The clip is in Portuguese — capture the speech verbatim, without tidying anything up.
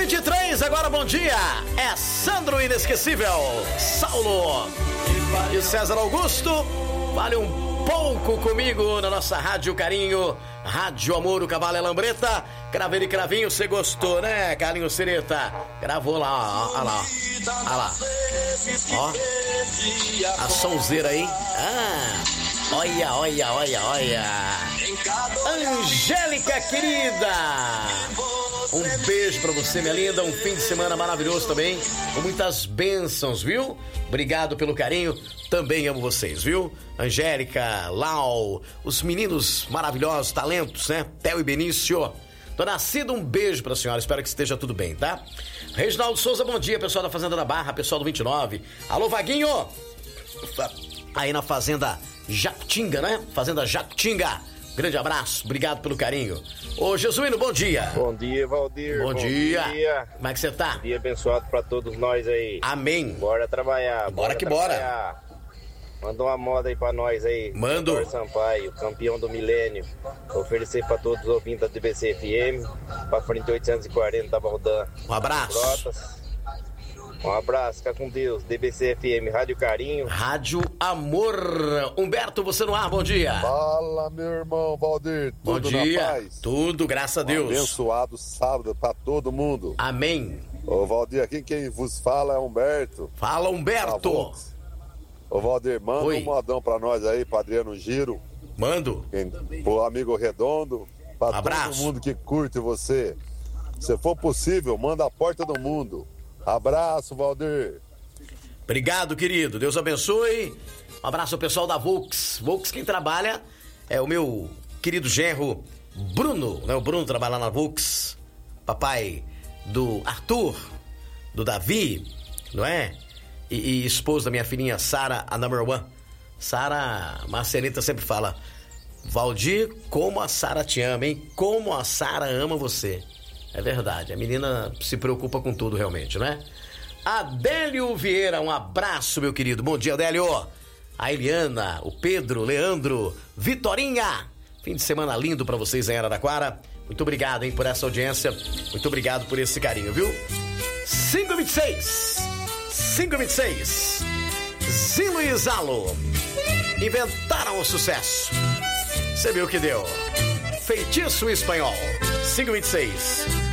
vinte e três, agora bom dia. É Sandro Inesquecível, Saulo e o César Augusto. Vale um pouco comigo na nossa Rádio Carinho, Rádio Amor, o Cavalo é Lambreta. Craveiro e Cravinho, você gostou, né, Carlinhos Sereta? Gravou lá, ó, ó lá, ó lá. Ó, a sonzeira aí. Ah, olha, olha, olha, olha. Angélica querida, um beijo pra você, minha linda. Um fim de semana maravilhoso também, com muitas bênçãos, viu? Obrigado pelo carinho. Também amo vocês, viu? Angélica, Lau, os meninos maravilhosos, talentos, né? Theo e Benício. Dona Cida, um beijo pra senhora. Espero que esteja tudo bem, tá? Reginaldo Souza, bom dia, pessoal da Fazenda da Barra, pessoal do vinte e nove. Alô, Vaguinho! Aí na Fazenda Jacutinga, né? Fazenda Jacutinga. Grande abraço, obrigado pelo carinho. Ô, Jesuíno, bom dia. Bom dia, Valdir. Bom, bom dia. dia. Como é que você tá? Dia abençoado pra todos nós aí. Amém. Bora trabalhar. Bora, bora que trabalhar. Bora. Manda uma moda aí pra nós aí. Mando. Vitor Sampaio, campeão do milênio. Oferecer pra todos os ouvintes da D B C F M, pra frente oitocentos e quarenta da Baldan. Um abraço. Brotas. Um abraço, fica com Deus. D B C F M, Rádio Carinho. Rádio Amor. Humberto, você no ar, bom dia. Fala, meu irmão Valdir. Bom tudo dia. Na paz? Tudo, graças a Deus. Um abençoado sábado pra todo mundo. Amém. Ô, Valdir, aqui quem vos fala é Humberto. Fala, Humberto. Ô, Valdir, manda Oi. um modão pra nós aí, pra Adriano Giro. Mando. Quem, pro amigo Redondo. Pra Abraço. todo mundo que curte você. Se for possível, manda a porta do mundo. Abraço, Valdir. Obrigado, querido. Deus abençoe. Um abraço ao pessoal da Volks. Volks, quem trabalha é o meu querido genro Bruno, né? O Bruno trabalha lá na Volks. Papai do Arthur, do Davi, não é? E, e esposa da minha filhinha Sara, a number one. Sara, Marcelita sempre fala: Valdir, como a Sara te ama, hein? Como a Sara ama você. É verdade, a menina se preocupa com tudo realmente, né? Adélio Vieira, um abraço, meu querido. Bom dia, Adélio. A Eliana, o Pedro, Leandro, Vitorinha. Fim de semana lindo pra vocês em Araraquara. Muito obrigado, hein, por essa audiência. Muito obrigado por esse carinho, viu? cinco e vinte e seis. cinco e vinte e seis. Zilo e Zalo inventaram o sucesso. Você viu o que deu? Feitiço Espanhol. cinco e vinte e seis.